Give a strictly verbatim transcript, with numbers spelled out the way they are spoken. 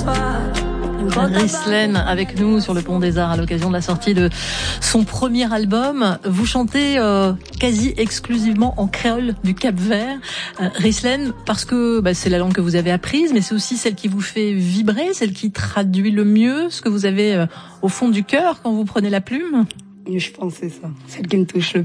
Ghislaine avec nous sur le Pont des Arts à l'occasion de la sortie de son premier album. Vous chantez euh, quasi exclusivement en créole du Cap-Vert. Euh, Ghislaine, parce que bah, c'est la langue que vous avez apprise, mais c'est aussi celle qui vous fait vibrer, celle qui traduit le mieux ce que vous avez euh, au fond du cœur quand vous prenez la plume. Je pense que c'est ça, celle qui me touche le